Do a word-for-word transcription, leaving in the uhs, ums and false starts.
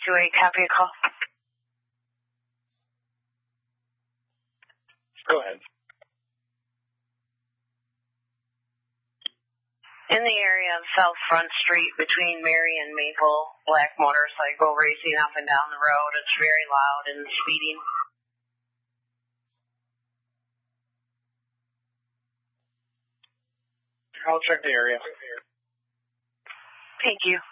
two eight, copy a call. Go ahead. In the area of South Front Street between Mary and Maple, black motorcycle racing up and down the road. It's very loud and speeding. I'll check the area. Thank you.